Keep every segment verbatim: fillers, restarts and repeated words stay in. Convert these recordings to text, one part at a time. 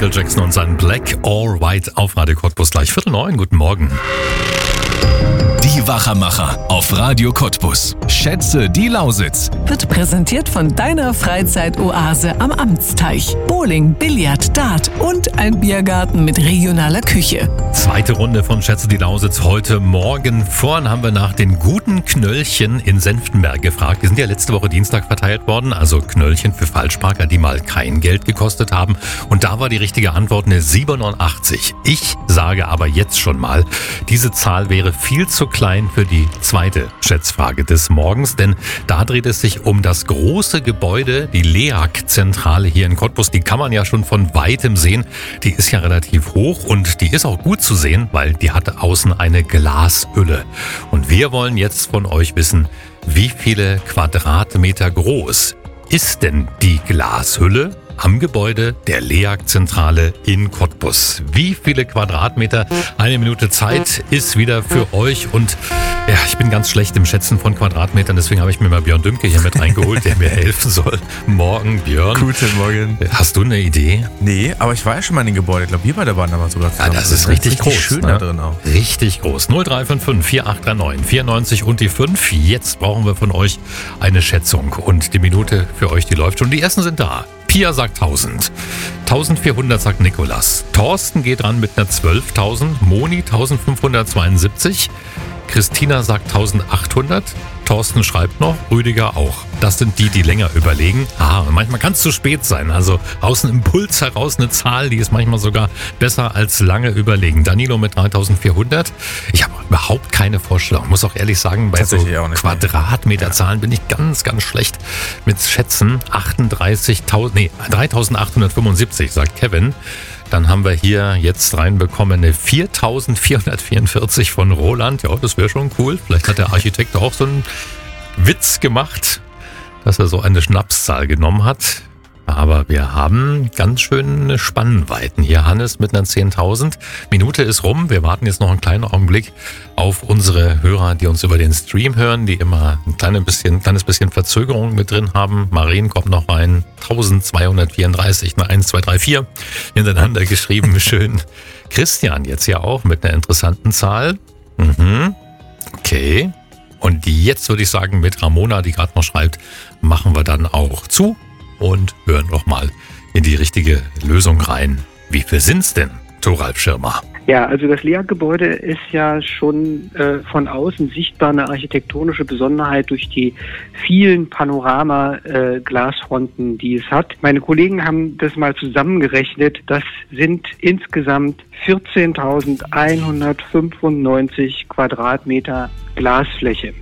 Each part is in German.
Michael Jackson und sein Black or White auf Radio Cottbus gleich Viertel neun. Guten Morgen. Die Wachermacher auf Radio Cottbus. Schätze die Lausitz. Wird präsentiert von deiner Freizeitoase am Amtsteich. Bowling, Billard, Dart und ein Biergarten mit regionaler Küche. Zweite Runde von Schätze die Lausitz heute Morgen. Vorhin haben wir nach den guten Knöllchen in Senftenberg gefragt. Die sind ja letzte Woche Dienstag verteilt worden. Also Knöllchen für Falschparker, die mal kein Geld gekostet haben. Und da war die richtige Antwort eine siebenundachtzig. Ich sage aber jetzt schon mal, diese Zahl wäre viel zu klein für die zweite Schätzfrage des Morgens, denn da dreht es sich um das große Gebäude, die LEAG-Zentrale hier in Cottbus. Die kann man ja schon von weitem sehen. Die ist ja relativ hoch und die ist auch gut zu sehen, weil die hat außen eine Glashülle. Und wir wollen jetzt von euch wissen, wie viele Quadratmeter groß ist denn die Glashülle am Gebäude der LEAG-Zentrale in Cottbus? Wie viele Quadratmeter? Eine Minute Zeit ist wieder für euch. Und ja, ich bin ganz schlecht im Schätzen von Quadratmetern, deswegen habe ich mir mal Björn Dümke hier mit reingeholt, der mir helfen soll. Morgen, Björn. Guten Morgen. Hast du eine Idee? Nee, aber ich war ja schon mal in dem Gebäude. Ich glaube, wir beide waren da mal sogar zusammen. Ja, das ist richtig, richtig groß. Schön ne? da drin auch. Richtig groß. null drei fünf fünf vier acht drei neun vier neun null und die fünf. Jetzt brauchen wir von euch eine Schätzung. Und die Minute für euch, die läuft schon. Die ersten sind da. Pia sagt tausend. eintausendvierhundert sagt Nikolas. Thorsten geht ran mit einer zwölftausend. Moni eintausendfünfhundertzweiundsiebzig. Christina sagt eintausendachthundert. Thorsten schreibt noch, Rüdiger auch. Das sind die, die länger überlegen. Ah, und manchmal kann es zu spät sein. Also aus einem Impuls heraus eine Zahl, die ist manchmal sogar besser als lange überlegen. Danilo mit dreitausendvierhundert. Ich habe überhaupt keine Vorstellung. Muss auch ehrlich sagen, bei so Quadratmeterzahlen bin ich ganz, ganz schlecht mit Schätzen. achtunddreißigtausend, nee, dreitausendachthundertfünfundsiebzig, sagt Kevin. Dann haben wir hier jetzt reinbekommen eine viertausendvierhundertvierundvierzig von Roland. Ja, das wäre schon cool. Vielleicht hat der Architekt auch so einen Witz gemacht, dass er so eine Schnapszahl genommen hat. Aber wir haben ganz schöne Spannweiten hier. Hannes mit einer zehntausend. Minute ist rum. Wir warten jetzt noch einen kleinen Augenblick auf unsere Hörer, die uns über den Stream hören, die immer ein kleines bisschen, kleines bisschen Verzögerung mit drin haben. Maren kommt noch rein. eintausendzweihundertvierunddreißig, eine eins, zwei, drei, vier hintereinander geschrieben. Schön. Christian jetzt ja auch mit einer interessanten Zahl. Mhm. Okay. Und jetzt würde ich sagen, mit Ramona, die gerade noch schreibt, machen wir dann auch zu. Und hören noch mal in die richtige Lösung rein. Wie viel sind's denn, Thoralf Schirmer? Ja, also das LEAG-Gebäude ist ja schon äh, von außen sichtbar eine architektonische Besonderheit durch die vielen Panorama-Glasfronten, äh, die es hat. Meine Kollegen haben das mal zusammengerechnet. Das sind insgesamt vierzehntausendeinhundertfünfundneunzig Quadratmeter Glasfläche.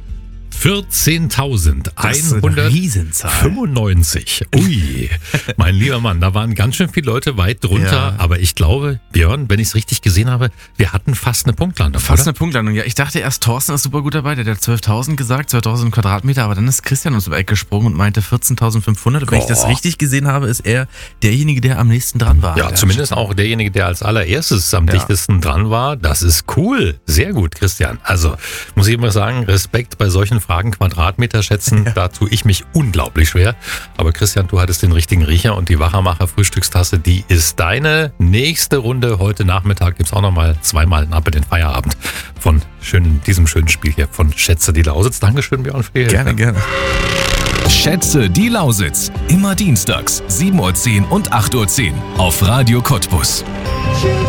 vierzehntausendeinhundertfünfundneunzig. Ui, mein lieber Mann, da waren ganz schön viele Leute weit drunter. Ja. Aber ich glaube, Björn, wenn ich es richtig gesehen habe, wir hatten fast eine Punktlandung. Fast oder? eine Punktlandung, ja. Ich dachte erst, Thorsten ist super gut dabei. Der hat zwölftausend gesagt, zwölftausend Quadratmeter. Aber dann ist Christian uns über Eck gesprungen und meinte vierzehntausendfünfhundert. Und wenn oh. ich das richtig gesehen habe, ist er derjenige, der am nächsten dran war. Ja, ja zumindest auch derjenige, der als allererstes am ja. dichtesten dran war. Das ist cool. Sehr gut, Christian. Also, muss ich immer sagen, Respekt bei solchen Fragen, Quadratmeter schätzen, ja. da tue ich mich unglaublich schwer. Aber Christian, du hattest den richtigen Riecher und die Wachermacher Frühstückstasse, die ist deine. Nächste Runde heute Nachmittag gibt es auch nochmal zweimal nach den Feierabend von schönen, diesem schönen Spiel hier von Schätze die Lausitz. Dankeschön, Björn, für die Hilfe. Gerne, gerne. Schätze die Lausitz. Immer dienstags, sieben Uhr zehn und acht Uhr zehn auf Radio Cottbus.